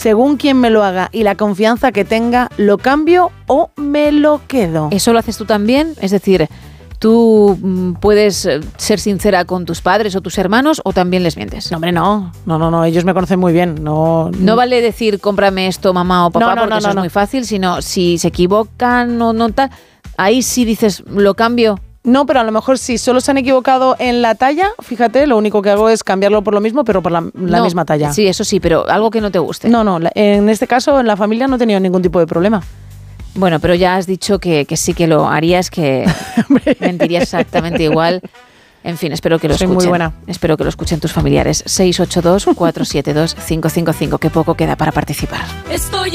según quien me lo haga y la confianza que tenga, ¿lo cambio o me lo quedo? ¿Eso lo haces tú también? Es decir, ¿tú puedes ser sincera con tus padres o tus hermanos o también les mientes? No, hombre, no, ellos me conocen muy bien. No vale decir cómprame esto, mamá o papá, porque eso es muy fácil, sino si se equivocan o no tal, ahí sí dices, ¿lo cambio? No, pero a lo mejor si solo se han equivocado en la talla, fíjate, lo único que hago es cambiarlo por lo mismo, pero por la misma talla. Sí, eso sí, pero algo que no te guste. No, en este caso en la familia no he tenido ningún tipo de problema. Bueno, pero ya has dicho que sí que lo harías, que mentirías exactamente igual. En fin, espero que lo escuchen. Muy buena. Espero que lo escuchen tus familiares. 682-472-555. Qué poco queda para participar.